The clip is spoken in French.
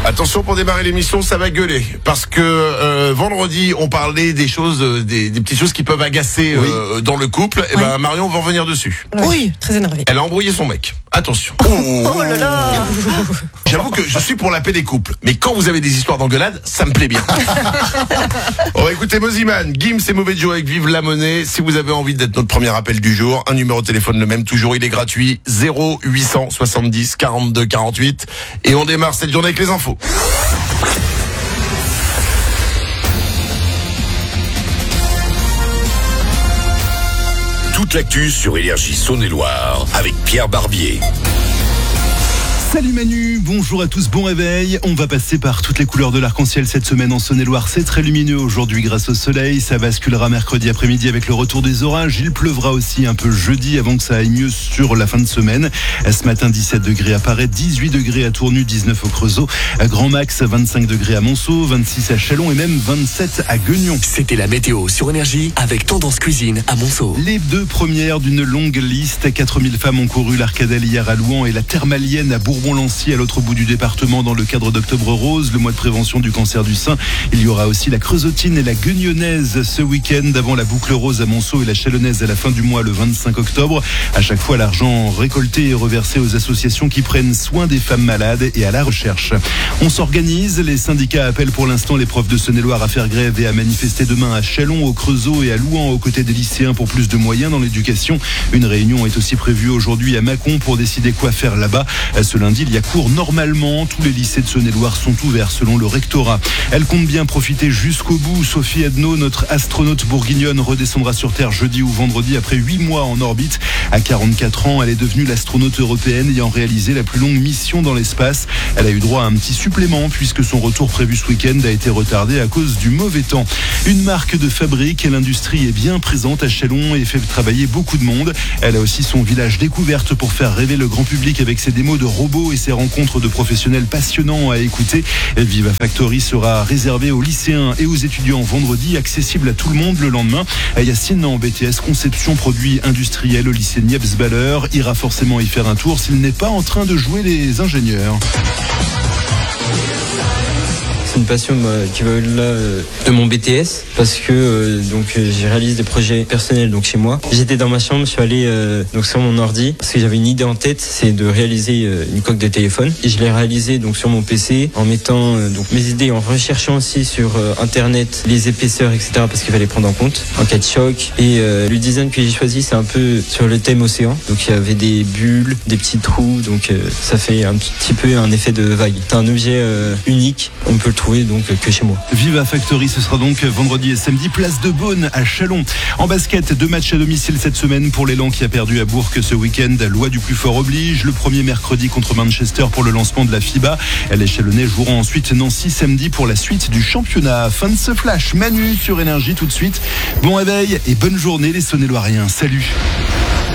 Attention, pour démarrer l'émission, ça va gueuler. Parce que vendredi, on parlait des choses, des petites choses qui peuvent agacer dans le couple. Et ben Marion va revenir dessus. Oui, très énervée. Elle a embrouillé son mec. Attention. Oh là là. J'avoue que je suis pour la paix des couples. Mais quand vous avez des histoires d'engueulade, ça me plaît bien. On va écouter Moziman, Gims et Mauvais Joe avec Vive la Monnaie. Si vous avez envie d'être notre premier appel du jour, un numéro de téléphone le même, toujours il est gratuit. 0870 42 48. Et on démarre cette journée avec les infos. Toute l'actu sur Énergie Saône-et-Loire avec Pierre Barbier. Salut Manu, bonjour à tous, bon réveil. On va passer par toutes les couleurs de l'arc-en-ciel cette semaine en Saône-et-Loire. C'est très lumineux aujourd'hui grâce au soleil. Ça basculera mercredi après-midi avec le retour des orages. Il pleuvra aussi un peu jeudi avant que ça aille mieux sur la fin de semaine. Ce matin, 17 degrés à Paray, 18 degrés à Tournu, 19 au Creusot. Grand max, 25 degrés à Monceau, 26 à Châlons et même 27 à Guignon. C'était la météo sur Énergie avec Tendance Cuisine à Monceau. Les deux premières d'une longue liste. 4000 femmes ont couru l'Arcadelle hier à Louan et la Thermalienne à Bourbon-Lancy à l'autre bout du département dans le cadre d'Octobre Rose, le mois de prévention du cancer du sein. Il y aura aussi la Creusotine et la Guignonnaise ce week-end avant la Boucle Rose à Monceau et la Chalonnaise à la fin du mois le 25 octobre. À chaque fois, l'argent récolté est reversé aux associations qui prennent soin des femmes malades et à la recherche. On s'organise. Les syndicats appellent pour l'instant les profs de Saône-et-Loire à faire grève et à manifester demain à Châlons, au Creusot et à Louan aux côtés des lycéens pour plus de moyens dans l'éducation. Une réunion est aussi prévue aujourd'hui à Mâcon pour décider quoi faire là-bas. Ce lundi, il y a cours normalement. Tous les lycées de Saône-et-Loire sont ouverts selon le rectorat. Elle compte bien profiter jusqu'au bout. Sophie Adno, notre astronaute bourguignonne, redescendra sur Terre jeudi ou vendredi après 8 mois en orbite. À 44 ans, elle est devenue l'astronaute européenne ayant réalisé la plus longue mission dans l'espace. Elle a eu droit à un petit supplément puisque son retour prévu ce week-end a été retardé à cause du mauvais temps. Une marque de fabrique et l'industrie est bien présente à Châlons et fait travailler beaucoup de monde. Elle a aussi son village découverte pour faire rêver le grand public avec ses démos de robots et ses rencontres de professionnels passionnants à écouter. Viva Factory sera réservé aux lycéens et aux étudiants vendredi, accessible à tout le monde le lendemain. Yacine en BTS Conception Produits Industriels au lycée Niepce-Baller ira forcément y faire un tour s'il n'est pas en train de jouer les ingénieurs. C'est une passion qui va au-delà de mon BTS parce que je réalise des projets personnels donc chez moi. J'étais dans ma chambre, je suis allé donc sur mon ordi parce que j'avais une idée en tête, c'est de réaliser une coque de téléphone et je l'ai réalisé donc sur mon PC en mettant donc mes idées, en recherchant aussi sur internet les épaisseurs etc parce qu'il fallait prendre en compte en cas de choc et le design que j'ai choisi c'est un peu sur le thème océan donc il y avait des bulles, des petits trous donc ça fait un petit peu un effet de vague. C'est un objet unique, on peut le trouver donc que chez moi. Viva Factory, ce sera donc vendredi et samedi, place de Beaune à Châlons. En basket, 2 matchs à domicile cette semaine pour l'élan qui a perdu à Bourg ce week-end. Loi du plus fort oblige. Le premier mercredi contre Manchester pour le lancement de la FIBA. Les Châlonnais joueront ensuite Nancy samedi pour la suite du championnat. Fin de ce flash. Manu sur Énergie tout de suite. Bon réveil et bonne journée les Saône-et-Loiriens. Salut.